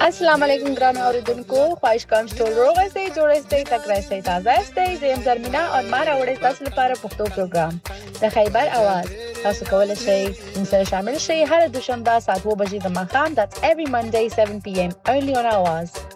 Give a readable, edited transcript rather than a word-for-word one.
السلام علیکم ګران اوریدونکو، خواهش کوم چې ټول روغ اوسئ، جوړ اوسئ، تکړه اوسئ، تازه اوسئ. زه یم زرمینه او ما راوړی تاسو لپاره پښتو پروګرام د خیبر اواز. تاسو کولی شئ سره شامل شئ هر دوشنبه ساعت 2 بجې د ماښام. That's every Monday 7 p.m. only on Awaz.